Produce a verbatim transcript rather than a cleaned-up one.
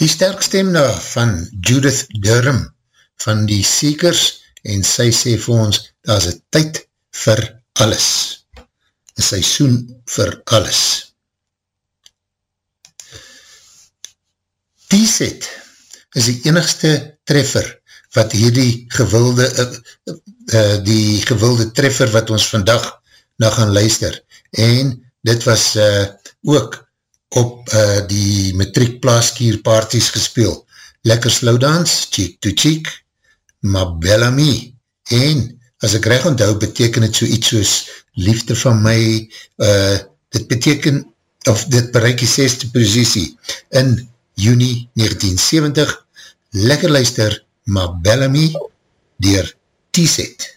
Die sterkstem nou van Judith Durham van die Seekers en sy sê vir ons, daar is een tyd vir alles. Een seisoen vir alles. T-set is die enigste treffer wat hierdie gewilde uh, uh, die gewilde treffer wat ons vandag na gaan luister. En dit was uh, ook op uh, die matriek plaaskier parties gespeel. Lekker slowdance, cheek to cheek, Ma Bella Me. En as ek reg onthou, beteken het so iets soos liefde van my, uh, dit beteken, of dit bereik die sesde posisie in Juni negentien sewentig. Lekker luister, Ma Bella Me, dier T-set.